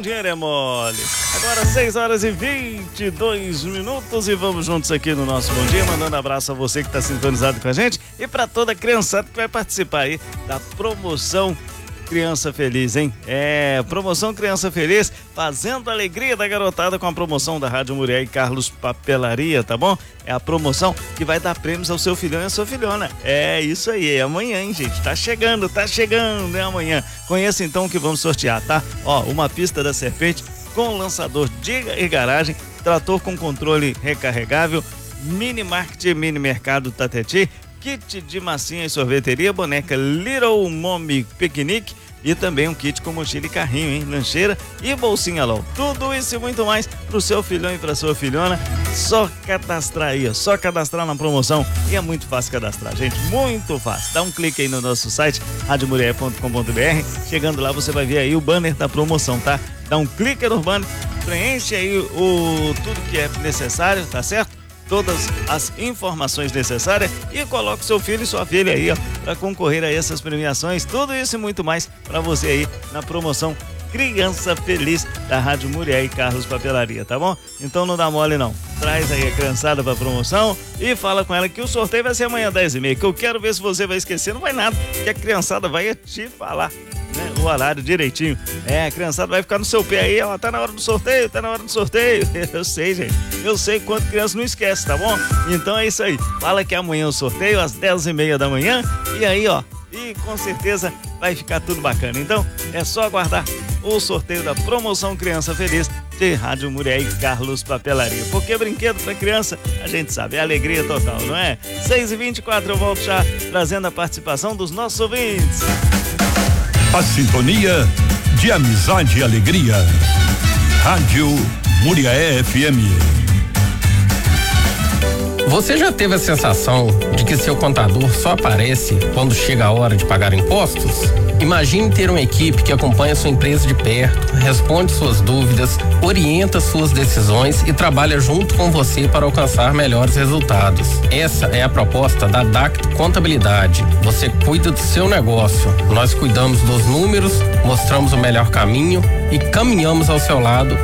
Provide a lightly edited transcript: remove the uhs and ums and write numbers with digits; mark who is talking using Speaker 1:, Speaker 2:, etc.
Speaker 1: dinheiro é mole. Agora 6h22 e vamos juntos aqui no nosso Bom Dia, mandando abraço a você que está sintonizado com a gente e para toda a criançada que vai participar aí da promoção Criança Feliz, hein? Promoção Criança Feliz, fazendo a alegria da garotada com a promoção da Rádio Muriel e Carlos Papelaria, tá bom? É a promoção que vai dar prêmios ao seu filhão e à sua filhona. É isso aí, é amanhã, hein, gente? Tá chegando, é amanhã. Conheça então o que vamos sortear, tá? Ó, uma pista da Serpente com lançador de garagem, trator com controle recarregável, mini market e mini mercado Tateti, kit de massinha e sorveteria, boneca Little Mommy Picnic e também um kit com mochila e carrinho, hein? Lancheira e bolsinha LOL. Tudo isso e muito mais pro seu filhão e pra sua filhona. Só cadastrar aí, ó. Só cadastrar na promoção. E é muito fácil cadastrar, gente. Muito fácil. Dá um clique aí no nosso site, radiomuriel.com.br. Chegando lá, você vai ver aí o banner da promoção, tá? Dá um clique no banner, preenche aí tudo que é necessário, tá certo? Todas as informações necessárias e coloque seu filho e sua filha aí, ó, para concorrer a essas premiações, tudo isso e muito mais para você aí na promoção Criança Feliz da Rádio Muriel e Carlos Papelaria, tá bom? Então não dá mole não, traz aí a criançada pra promoção e fala com ela que o sorteio vai ser amanhã 10h30, que eu quero ver se você vai esquecer, não vai nada, que a criançada vai te falar, né, o horário direitinho. A criançada vai ficar no seu pé aí, ó, tá na hora do sorteio, eu sei, gente, eu sei quanto criança não esquece, tá bom? Então é isso aí, fala que amanhã o sorteio às 10h30 da manhã e aí, ó, e com certeza vai ficar tudo bacana. Então é só aguardar o sorteio da promoção Criança Feliz de Rádio Muriel e Carlos Papelaria, porque brinquedo para criança, a gente sabe, é alegria total, não é? 6h24 eu volto já trazendo a participação dos nossos ouvintes.
Speaker 2: A sintonia de amizade e alegria. Rádio Muriel FM.
Speaker 3: Você já teve a sensação de que seu contador só aparece quando chega a hora de pagar impostos? Imagine ter uma equipe que acompanha sua empresa de perto, responde suas dúvidas, orienta suas decisões e trabalha junto com você para alcançar melhores resultados. Essa é a proposta da Dacto Contabilidade. Você cuida do seu negócio, nós cuidamos dos números, mostramos o melhor caminho e caminhamos ao seu lado